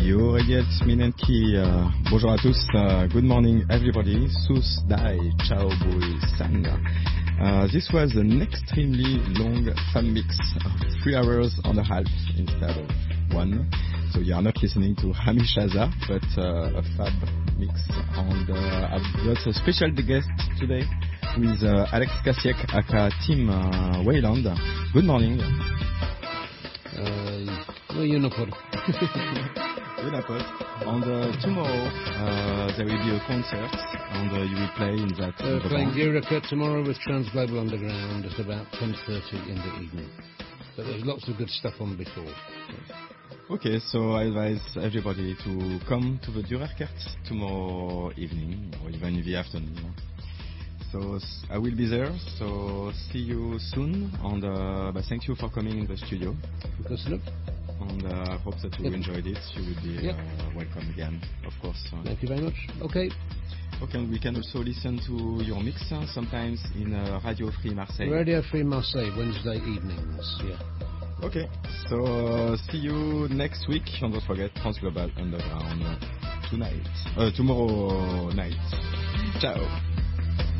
Radio Reggae Minenki. Bonjour à tous. Good morning, everybody. Sus Dai Chao Bui Sang. This was an extremely long fab mix of 3 hours and a half instead of 1. So you are not listening to Hamishaza, but a fab mix. And I've got a special guest today with Alex Kasiek, aka Team Wayland. Good morning. You're not good. And tomorrow there will be a concert, and you will play in that. Playing Eureka tomorrow with Transglobal Underground at about 10:30 in the evening. But there's lots of good stuff on before. Okay, so I advise everybody to come to the Durerkert tomorrow evening, or even in the afternoon. So I will be there, so see you soon, and thank you for coming in the studio. And I hope that you enjoyed it. You will be welcome again, of course. Thank you very much. Okay, we can also listen to your mix sometimes in Radio Free Marseille. Radio Free Marseille, Wednesday evenings, yeah. Okay, so see you next week, and don't forget Transglobal Underground tomorrow night. Ciao.